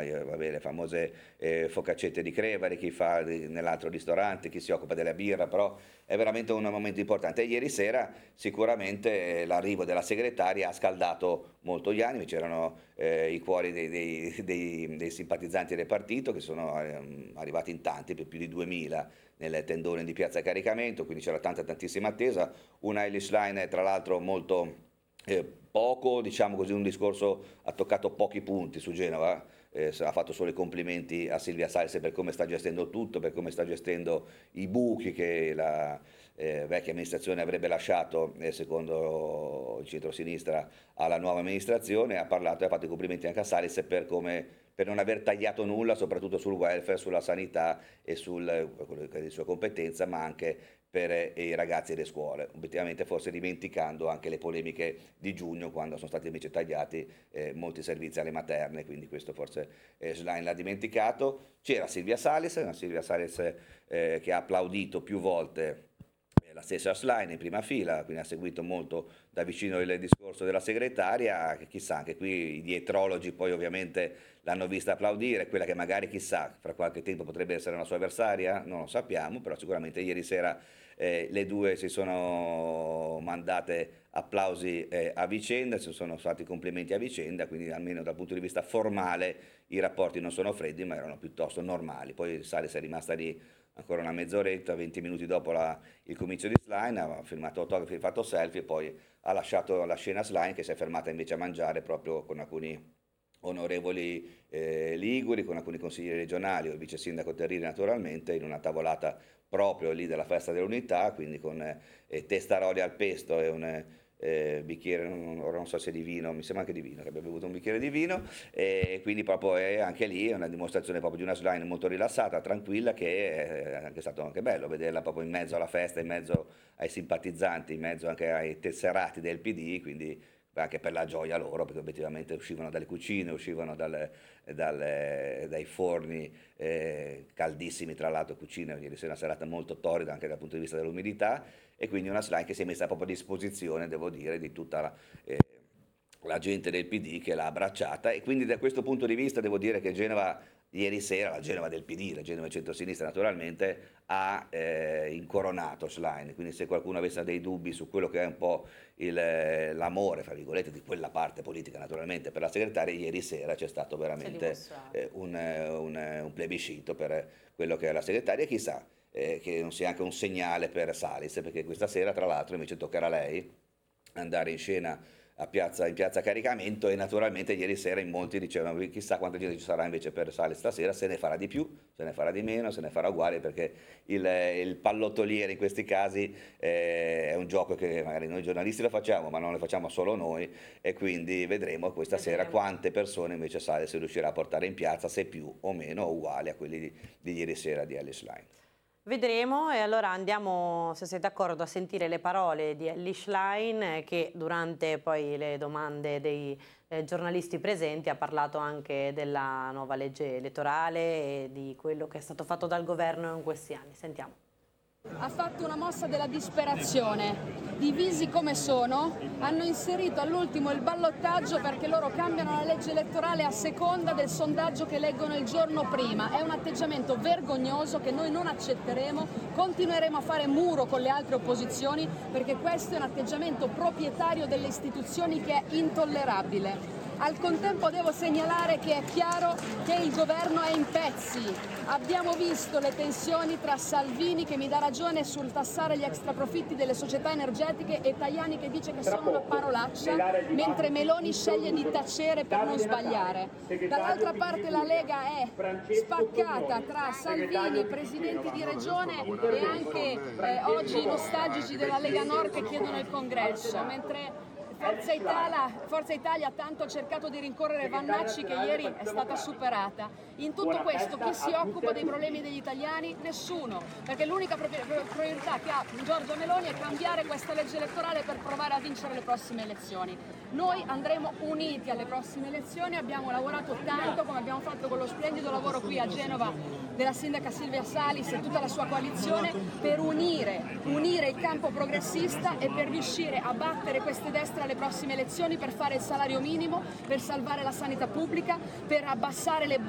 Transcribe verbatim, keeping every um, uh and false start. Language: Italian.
eh, vabbè, le famose eh, focaccette di Crevari, chi fa nell'altro ristorante, chi si occupa della birra, però è veramente un momento importante. E ieri sera sicuramente l'arrivo della segretaria ha scaldato molto gli animi, c'erano eh, i cuori dei, dei, dei, dei simpatizzanti del partito che sono eh, arrivati in tanti, per più di duemila nel tendone di Piazza Caricamento, quindi c'era tanta tantissima attesa, una Eilish Line tra l'altro molto eh, poco, diciamo così, un discorso, ha toccato pochi punti su Genova, eh, ha fatto solo i complimenti a Silvia Salis per come sta gestendo tutto, per come sta gestendo i buchi che la eh, vecchia amministrazione avrebbe lasciato, eh, secondo il centro-sinistra, alla nuova amministrazione. Ha parlato e ha fatto i complimenti anche a Salis per come per non aver tagliato nulla, soprattutto sul welfare, sulla sanità e sul, di sua competenza, ma anche per i ragazzi e le scuole, obiettivamente forse dimenticando anche le polemiche di giugno quando sono stati invece tagliati eh, molti servizi alle materne, quindi questo forse eh, Schlein l'ha dimenticato. C'era Silvia Salis, una Silvia Salis eh, che ha applaudito più volte la stessa Schlein in prima fila, quindi ha seguito molto da vicino il discorso della segretaria, che chissà, anche qui i dietrologi poi ovviamente l'hanno vista applaudire, quella che magari chissà fra qualche tempo potrebbe essere una sua avversaria, non lo sappiamo, però sicuramente ieri sera eh, le due si sono mandate applausi eh, a vicenda, ci sono stati complimenti a vicenda, quindi almeno dal punto di vista formale i rapporti non sono freddi ma erano piuttosto normali. Poi Salis è rimasta lì ancora una mezz'oretta, venti minuti dopo la, il comizio di Schlein, ha firmato autografi, ha fatto selfie e poi ha lasciato la scena Schlein, che si è fermata invece a mangiare proprio con alcuni onorevoli eh, liguri, con alcuni consiglieri regionali, o il vice sindaco Terriri naturalmente, in una tavolata proprio lì della festa dell'unità, quindi con eh, testaroli al pesto e un eh, bicchiere, non, non so se di vino, mi sembra anche di vino, che abbia bevuto un bicchiere di vino, e quindi proprio è anche lì una dimostrazione proprio di una Schlein molto rilassata, tranquilla, che è anche stato anche bello vederla proprio in mezzo alla festa, in mezzo ai simpatizzanti, in mezzo anche ai tesserati del P D, quindi anche per la gioia loro, perché obiettivamente uscivano dalle cucine, uscivano dal, dal, dai forni eh, caldissimi, tra l'altro cucine, ieri sera una serata molto torrida anche dal punto di vista dell'umidità, e quindi una Schlein che si è messa proprio a disposizione, devo dire, di tutta la, eh, la gente del P D che l'ha abbracciata, e quindi da questo punto di vista devo dire che Genova ieri sera, la Genova del P D, la Genova del centro-sinistra naturalmente, ha eh, incoronato Schlein, quindi se qualcuno avesse dei dubbi su quello che è un po' il, l'amore, fra virgolette, di quella parte politica naturalmente per la segretaria, ieri sera c'è stato veramente eh, un, un, un plebiscito per quello che è la segretaria, e chissà eh, che non sia anche un segnale per Salis, perché questa sera tra l'altro invece toccherà a lei andare in scena a piazza, in piazza Caricamento, e naturalmente ieri sera in molti dicevano chissà quanta gente ci sarà invece per Salis stasera, se ne farà di più, se ne farà di meno, se ne farà uguale, perché il, il pallottoliere in questi casi eh, è un gioco che magari noi giornalisti lo facciamo, ma non lo facciamo solo noi, e quindi vedremo questa sera quante persone invece Salis riuscirà a portare in piazza, se più o meno uguali a quelli di, di ieri sera di Eilish Line. Vedremo, e allora andiamo, se sei d'accordo, a sentire le parole di Eilish Line, che durante poi le domande dei eh, giornalisti presenti ha parlato anche della nuova legge elettorale e di quello che è stato fatto dal governo in questi anni. Sentiamo. Ha fatto una mossa della disperazione, divisi come sono, hanno inserito all'ultimo il ballottaggio perché loro cambiano la legge elettorale a seconda del sondaggio che leggono il giorno prima. È un atteggiamento vergognoso che noi non accetteremo, continueremo a fare muro con le altre opposizioni perché questo è un atteggiamento proprietario delle istituzioni che è intollerabile. Al contempo devo segnalare che è chiaro che il governo è in pezzi. Abbiamo visto le tensioni tra Salvini, che mi dà ragione sul tassare gli extraprofitti delle società energetiche, e Tajani che dice che sono una parolaccia, mentre Meloni sceglie di tacere per non sbagliare. Dall'altra parte la Lega è spaccata tra Salvini, presidenti di regione, e anche eh, oggi i nostalgici della Lega Nord che chiedono il congresso, mentre Forza Italia, Forza Italia ha tanto cercato di rincorrere Vannacci che ieri è stata superata. In tutto questo chi si occupa dei problemi degli italiani? Nessuno, perché l'unica priorità che ha Giorgia Meloni è cambiare questa legge elettorale per provare a vincere le prossime elezioni. Noi andremo uniti alle prossime elezioni, abbiamo lavorato tanto, come abbiamo fatto con lo splendido lavoro qui a Genova della sindaca Silvia Salis e tutta la sua coalizione, per unire, unire il campo progressista e per riuscire a battere queste destre alle prossime elezioni, per fare il salario minimo, per salvare la sanità pubblica, per abbassare le